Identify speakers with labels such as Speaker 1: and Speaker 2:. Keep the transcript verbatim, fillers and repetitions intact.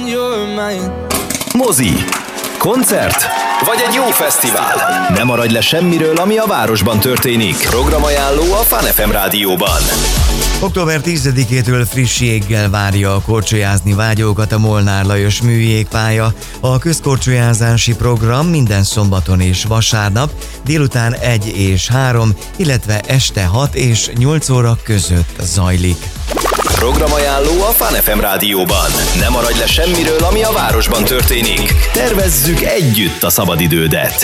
Speaker 1: Mozi, koncert vagy egy jó fesztivál. Ne maradj le semmiről, ami a városban történik. Programajánló a Fun ef em rádióban.
Speaker 2: október tizedikétől friss jéggel várja a korcsolyázni vágyókat a Molnár Lajos műjégpálya. A közkorcsolyázási program minden szombaton és vasárnap délután egy és három, illetve este hat és nyolc óra között zajlik.
Speaker 1: Programajánló a Fun ef em rádióban. Ne maradj le semmiről, ami a városban történik. Tervezzük együtt a szabadidődet.